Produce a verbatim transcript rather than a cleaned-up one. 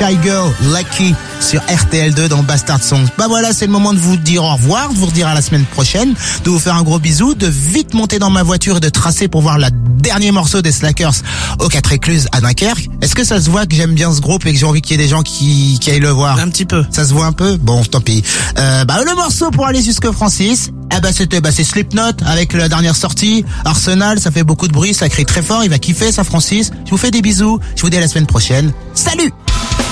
Shy Girl, Lucky sur R T L deux dans Bastard Songs. Bah voilà, c'est le moment de vous dire au revoir, de vous redire à la semaine prochaine, de vous faire un gros bisou, de vite monter dans ma voiture et de tracer pour voir le dernier morceau des Slackers au quatre écluses à Dunkerque. Est-ce que ça se voit que j'aime bien ce groupe et que j'ai envie qu'il y ait des gens qui, qui aillent le voir? Un petit peu. Ça se voit un peu? Bon, tant pis. Euh, bah le morceau pour aller jusque Francis, eh bah c'était bah c'est Slipknot avec la dernière sortie, Arsenal, ça fait beaucoup de bruit, ça crie très fort, il va kiffer ça Francis. Je vous fais des bisous, je vous dis à la semaine prochaine. Salut!